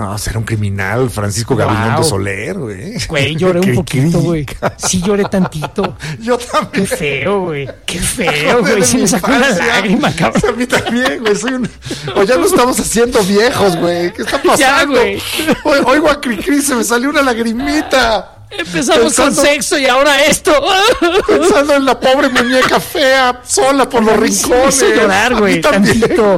No, será un criminal, Francisco Gabilondo Soler, güey. Güey, lloré un poquito, güey. Sí lloré tantito. Yo también. Qué feo, güey. Qué feo, güey. Sí me sacó una lágrima, cabrón. A mí también, güey. O ya no estamos haciendo viejos, güey. ¿Qué está pasando? Ya, güey. Oigo a Cricri, se me salió una lagrimita. Empezamos con sexo y ahora esto. Pensando en la pobre muñeca fea, sola por los rincones. Me hizo llorar, güey, tantito.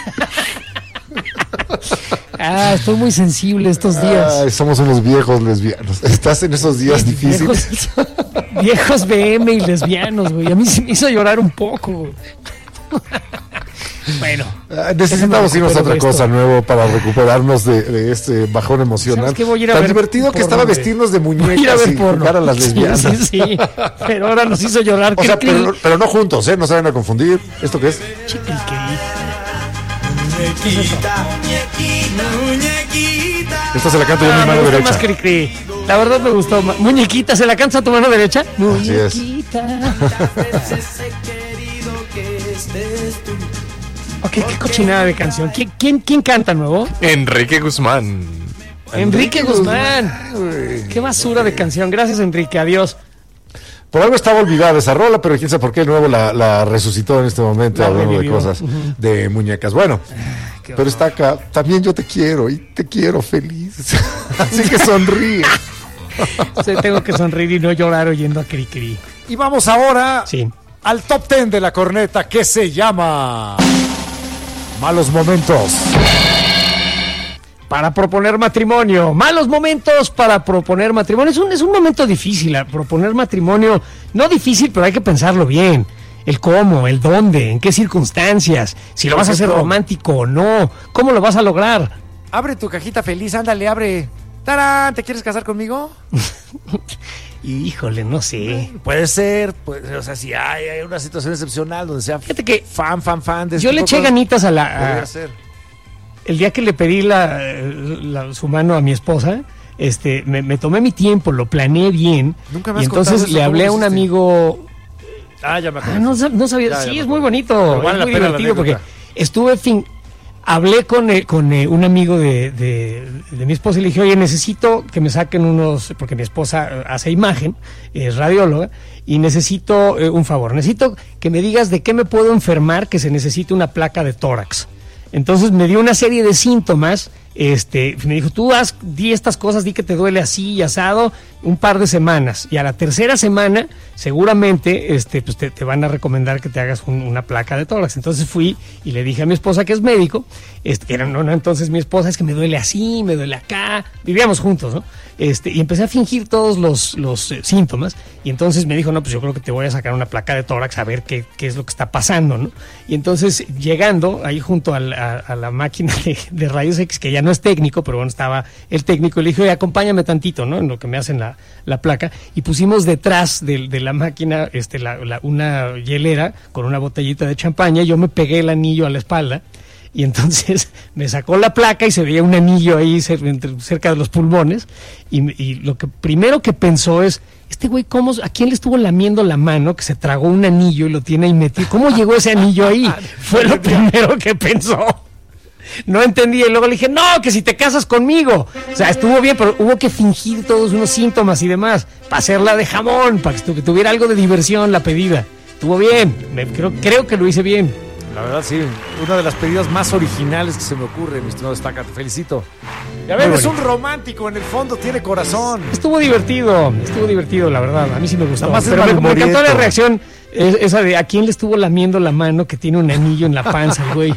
Estoy muy sensible estos días. Somos unos viejos lesbianos. Estás en esos días difíciles. Viejos BM y lesbianos, güey. A mí se me hizo llorar un poco, güey. Bueno, necesitamos irnos a otra cosa nuevo para recuperarnos de este bajón emocional. Tan divertido que estaba vestirnos de muñecas y jugar a las lesbianas. Sí. Pero ahora nos hizo llorar. O sea, pero no juntos, no se van a confundir. ¿Esto qué es? Esta se la canto yo a mi mano derecha. Más Cricri. La verdad me gustó. Muñequita, ¿se la canta a tu mano derecha? Muñequita. Ok, qué cochinada de canción. ¿Quién canta nuevo? Enrique Guzmán. Enrique Guzmán. Qué basura de canción. Gracias, Enrique. Adiós. Por algo estaba olvidada esa rola, pero quién sabe por qué de nuevo la resucitó en este momento, hablando de cosas, de muñecas. Bueno, pero está acá. También yo te quiero y te quiero feliz. Así que sonríe. Sí, tengo que sonreír y no llorar oyendo a Cricri. Y vamos ahora al top 10 de la corneta, que se llama Malos Momentos. Para proponer matrimonio. Malos momentos para proponer matrimonio. Es un momento difícil, proponer matrimonio. No difícil, pero hay que pensarlo bien. El cómo, el dónde, en qué circunstancias, si lo vas a hacer romántico o no, cómo lo vas a lograr. Abre tu cajita feliz, ándale, abre. ¡Tarán! ¿Te quieres casar conmigo? Híjole, no sé. Puede ser, o sea, si hay una situación excepcional donde sea fíjate que fan de yo le eché ganitas a la... Podría ser. El día que le pedí su mano a mi esposa, me tomé mi tiempo, lo planeé bien. Nunca me has y entonces le hablé a un amigo. Ya me acuerdo. No sabía. Sí, es muy bonito. Es muy divertido porque hablé con un amigo de mi esposa y le dije, oye, necesito que me saquen porque mi esposa hace imagen, es radióloga, y necesito un favor. Necesito que me digas de qué me puedo enfermar que se necesite una placa de tórax. Entonces me dio una serie de síntomas, me dijo, di estas cosas, di que te duele así y asado, un par de semanas, y a la tercera semana seguramente pues te van a recomendar que te hagas una placa de tórax. Entonces fui y le dije a mi esposa, que es médico, entonces mi esposa, es que me duele así, me duele acá, vivíamos juntos, ¿no? Y empecé a fingir todos los síntomas, y entonces me dijo, no, pues yo creo que te voy a sacar una placa de tórax a ver qué es lo que está pasando, ¿no? Y entonces, llegando ahí junto a la máquina de rayos X, que ya no es técnico, pero bueno, estaba el técnico, y le dije, oye, acompáñame tantito, ¿no? En lo que me hacen la placa, y pusimos detrás de la máquina una hielera con una botellita de champaña, y yo me pegué el anillo a la espalda, y entonces me sacó la placa y se veía un anillo ahí cerca de los pulmones, y lo que primero que pensó es, este güey, ¿a quién le estuvo lamiendo la mano que se tragó un anillo y lo tiene ahí metido? ¿Cómo llegó ese anillo ahí? Fue lo primero que pensó. No entendía, y luego le dije, no, que si te casas conmigo. O sea, estuvo bien, pero hubo que fingir todos unos síntomas y demás, para hacerla de jamón, para que tuviera algo de diversión la pedida. Estuvo bien, creo que lo hice bien. La verdad, sí, una de las pedidas más originales que se me ocurre, mi estimado Estaca, te felicito. Ya ves, es un romántico, en el fondo tiene corazón. Estuvo divertido, la verdad, a mí sí me gustó. Pero me encantó la reacción esa de a quién le estuvo lamiendo la mano que tiene un anillo en la panza, güey.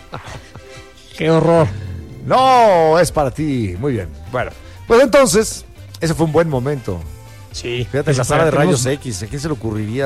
¡Qué horror! No, es para ti. Muy bien. Bueno, pues entonces, ese fue un buen momento. Sí. Fíjate, la sala de rayos X. ¿A quién se le ocurriría